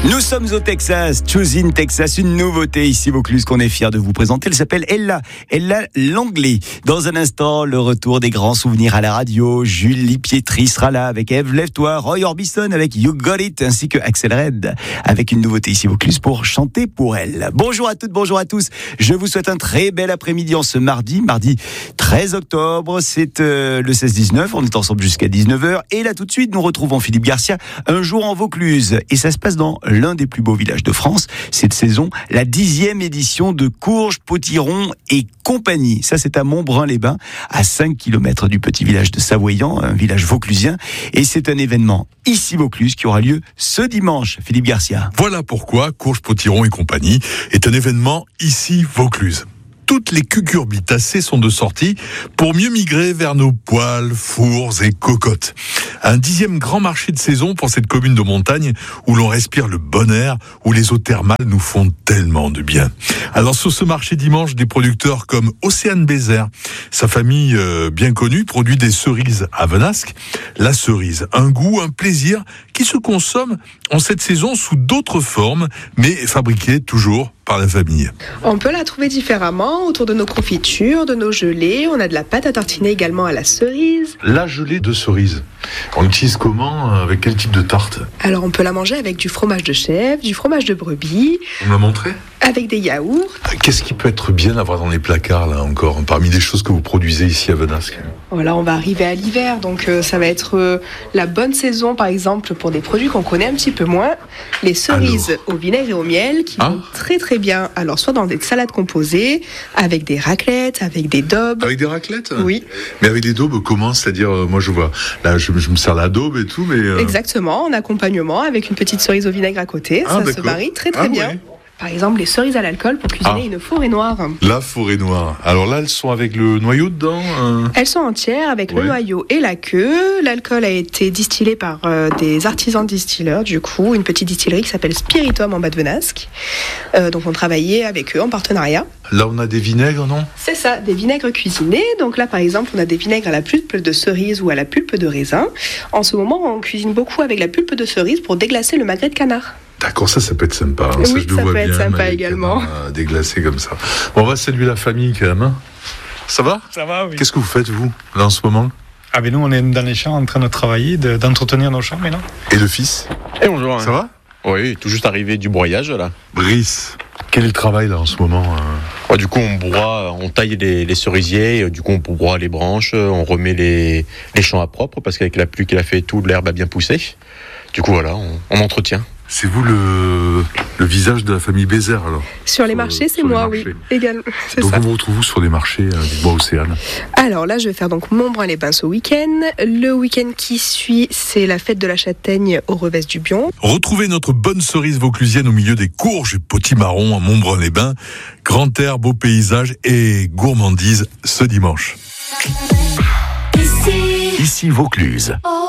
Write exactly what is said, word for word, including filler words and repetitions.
Nous sommes au Texas, Choose in Texas, une nouveauté ici Vaucluse qu'on est fiers de vous présenter. Elle s'appelle Ella, Ella Langlais. Dans un instant, le retour des grands souvenirs à la radio. Julie Pietri sera là avec Eve Lève-toi, Roy Orbison avec You Got It, ainsi que Axel Red avec une nouveauté ici Vaucluse pour chanter pour elle. Bonjour à toutes, bonjour à tous. Je vous souhaite un très bel après-midi en ce mardi, mardi treize octobre. C'est euh, le seize dix-neuf. On est ensemble jusqu'à dix-neuf heures. Et là tout de suite, nous retrouvons Philippe Garcia, un jour en Vaucluse. Et ça se passe dans l'un des plus beaux villages de France cette saison, la dixième édition de Courges, Potiron et compagnie. Ça, c'est à Montbrun-les-Bains, à cinq kilomètres du petit village de Savoyant, un village vauclusien. Et c'est un événement ici Vaucluse qui aura lieu ce dimanche. Philippe Garcia. Voilà pourquoi Courges, Potiron et compagnie est un événement ici Vaucluse. Toutes les cucurbitacées sont de sortie pour mieux migrer vers nos poêles, fours et cocottes. Un dixième grand marché de saison pour cette commune de montagne où l'on respire le bon air, où les eaux thermales nous font tellement de bien. Alors sur ce marché dimanche, des producteurs comme Océane Bézère, sa famille euh, bien connue, produit des cerises à Venasque. La cerise, un goût, un plaisir qui se consomme en cette saison sous d'autres formes, mais fabriquées toujours par la famille. On peut la trouver différemment autour de nos confitures, de nos gelées. On a de la pâte à tartiner également à la cerise. La gelée de cerise, on l'utilise comment? Avec quel type de tarte? Alors on peut la manger avec du fromage de chèvre, du fromage de brebis. On me l'a montré? Avec des yaourts. Qu'est-ce qui peut être bien à avoir dans les placards là encore, parmi les choses que vous produisez ici à Venasque? Voilà, on va arriver à l'hiver, donc euh, ça va être euh, la bonne saison par exemple pour des produits qu'on connaît un petit peu moins. Les cerises Alors. au vinaigre et au miel qui ah. vont très très bien. Alors soit dans des salades composées, avec des raclettes, avec des daubes. Avec des raclettes? Oui. Mais avec des daubes comment? C'est-à-dire, euh, moi je vois, là je, je me sers la daube et tout, mais... Euh... Exactement, en accompagnement avec une petite cerise au vinaigre à côté, ah, ça d'accord. se marie très très ah, bien. Ouais. Par exemple, les cerises à l'alcool pour cuisiner ah. une forêt noire. La forêt noire. Alors là, elles sont avec le noyau dedans euh... Elles sont entières avec ouais. le noyau et la queue. L'alcool a été distillé par euh, des artisans distilleurs, du coup, une petite distillerie qui s'appelle Spiritum en bas de Venasque. Euh, donc on travaillait avec eux en partenariat. Là, on a des vinaigres, non? C'est ça, des vinaigres cuisinés. Donc là, par exemple, on a des vinaigres à la pulpe de cerise ou à la pulpe de raisin. En ce moment, on cuisine beaucoup avec la pulpe de cerise pour déglacer le magret de canard. D'accord, ça, ça peut être sympa. Hein. Oui, ça, je ça le vois peut être bien, sympa également. Euh, déglacé comme ça. Bon, on va saluer la famille quand même. Hein. Ça va? Ça va, oui. Qu'est-ce que vous faites, vous, là, en ce moment? Ah, ben nous, on est dans les champs en train de travailler, de, d'entretenir nos champs maintenant. Et le fils? Et bonjour. Ça hein. va? Oui, tout juste arrivé du broyage, là. Brice, quel est le travail, là, en ce moment euh... ouais, Du coup, on broie, on taille les, les cerisiers, du coup, on broie les branches, on remet les, les champs à propre, parce qu'avec la pluie qu'il a fait et tout, l'herbe a bien poussé. Du coup, voilà, on, on entretient. C'est vous le, le visage de la famille Bézère, alors? Sur les sur, marchés, c'est moi, oui. Également, c'est donc, ça. on vous retrouve où sur les marchés euh, du bois Océane? Alors là, je vais faire donc Montbrun-les-Bains ce week-end. Le week-end qui suit, c'est la fête de la châtaigne au Revest du Bion. Retrouvez notre bonne cerise vauclusienne au milieu des courges et potimarrons à Montbrun-les-Bains. Grand air, beau paysage et gourmandise ce dimanche. Ici, ici Vaucluse.